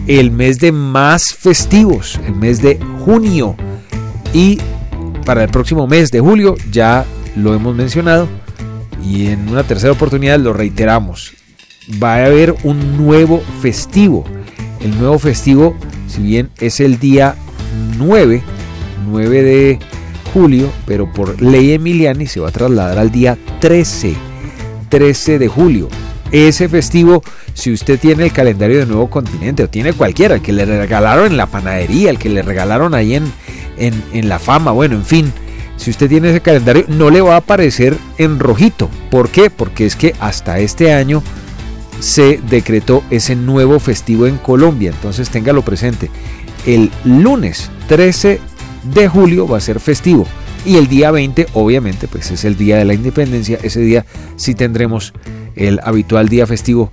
el mes de más festivos, el mes de junio. Y para el próximo mes de julio ya lo hemos mencionado y en una tercera oportunidad lo reiteramos. Va a haber un nuevo festivo. El nuevo festivo, si bien es el día 9 de julio, pero por ley Emiliani se va a trasladar al día 13 de julio. Ese festivo, si usted tiene el calendario de Nuevo Continente o tiene cualquiera, el que le regalaron en la panadería, el que le regalaron ahí en La Fama, bueno, en fin, si usted tiene ese calendario no le va a aparecer en rojito. ¿Por qué? Porque es que hasta este año se decretó ese nuevo festivo en Colombia, entonces téngalo presente. El lunes 13 de julio va a ser festivo y el día 20 obviamente pues es el día de la independencia. Ese día sí tendremos el habitual día festivo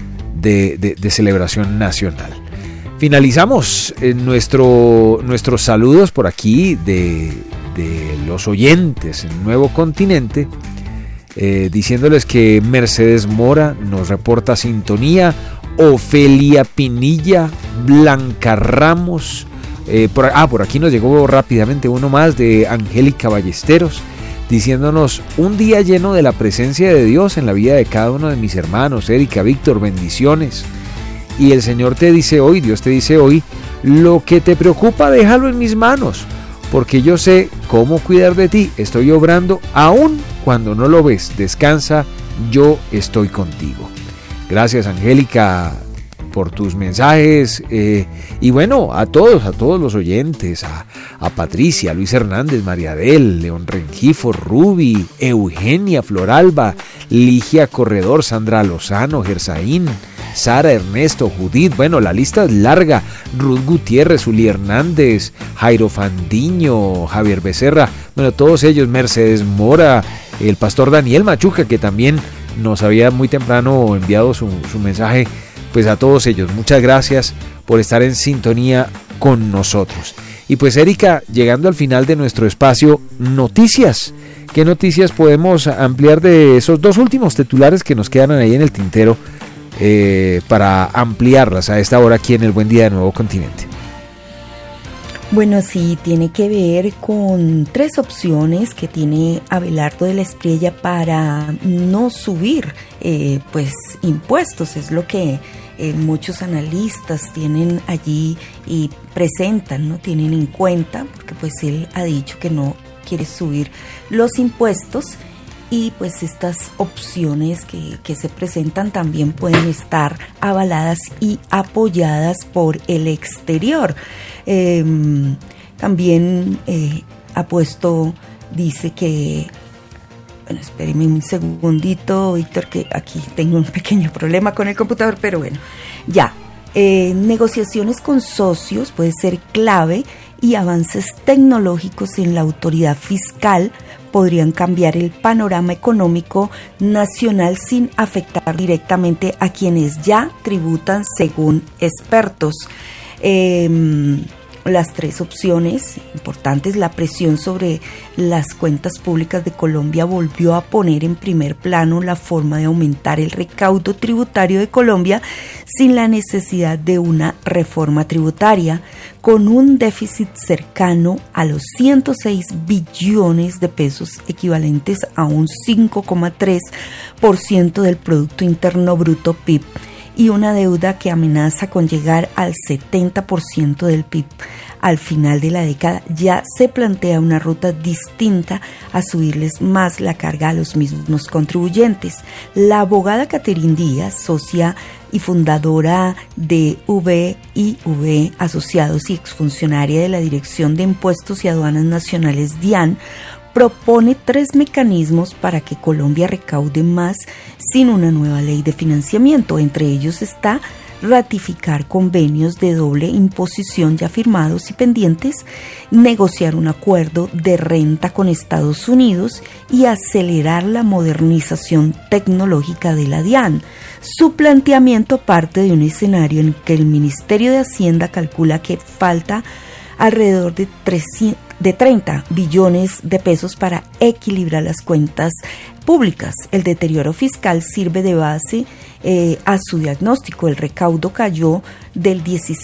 de celebración nacional. Finalizamos nuestros saludos por aquí de los oyentes en Nuevo Continente, diciéndoles que Mercedes Mora nos reporta sintonía, Ofelia Pinilla, Blanca Ramos, por aquí nos llegó rápidamente uno más de Angélica Ballesteros, diciéndonos: un día lleno de la presencia de Dios en la vida de cada uno de mis hermanos. Erika, Víctor, bendiciones. Y el Señor te dice hoy, Dios te dice hoy: lo que te preocupa déjalo en mis manos, porque yo sé cómo cuidar de ti. Estoy obrando aún cuando no lo ves. Descansa, yo estoy contigo. Gracias, Angélica, por tus mensajes, y bueno, a todos los oyentes, a Patricia, a Luis Hernández, María Adel, León Rengifo, Ruby, Eugenia, Floralba, Ligia Corredor, Sandra Lozano, Gersaín, Sara, Ernesto, Judith, bueno, la lista es larga, Ruth Gutiérrez, Uli Hernández, Jairo Fandiño, Javier Becerra, bueno, todos ellos, Mercedes Mora, el pastor Daniel Machuca, que también nos había muy temprano enviado su mensaje. Pues a todos ellos, muchas gracias por estar en sintonía con nosotros. Y pues, Erika, llegando al final de nuestro espacio, noticias. ¿Qué noticias podemos ampliar de esos dos últimos titulares que nos quedan ahí en el tintero para ampliarlas a esta hora aquí en el Buen Día de Nuevo Continente? Bueno, sí, tiene que ver con 3 opciones que tiene Abelardo de la Espriella para no subir pues impuestos. Es lo que muchos analistas tienen allí y presentan, ¿no? Tienen en cuenta, porque pues él ha dicho que no quiere subir los impuestos. Y pues estas opciones que se presentan también pueden estar avaladas y apoyadas por el exterior. También dice que, bueno, espéreme un segundito, Víctor, que aquí tengo un pequeño problema con el computador, pero bueno, ya. Negociaciones con socios puede ser clave y avances tecnológicos en la autoridad fiscal podrían cambiar el panorama económico nacional sin afectar directamente a quienes ya tributan, según expertos. Las 3 opciones importantes: la presión sobre las cuentas públicas de Colombia volvió a poner en primer plano la forma de aumentar el recaudo tributario de Colombia sin la necesidad de una reforma tributaria, con un déficit cercano a los 106 billones de pesos, equivalentes a un 5,3% del Producto Interno Bruto PIB, y una deuda que amenaza con llegar al 70% del PIB. Al final de la década ya se plantea una ruta distinta a subirles más la carga a los mismos contribuyentes. La abogada Catherine Díaz, socia y fundadora de VIV Asociados y exfuncionaria de la Dirección de Impuestos y Aduanas Nacionales DIAN, propone 3 mecanismos para que Colombia recaude más sin una nueva ley de financiamiento. Entre ellos está ratificar convenios de doble imposición ya firmados y pendientes, negociar un acuerdo de renta con Estados Unidos y acelerar la modernización tecnológica de la DIAN. Su planteamiento parte de un escenario en que el Ministerio de Hacienda calcula que falta alrededor de 30 billones de pesos para equilibrar las cuentas públicas. El deterioro fiscal sirve de base a su diagnóstico. El recaudo cayó del 17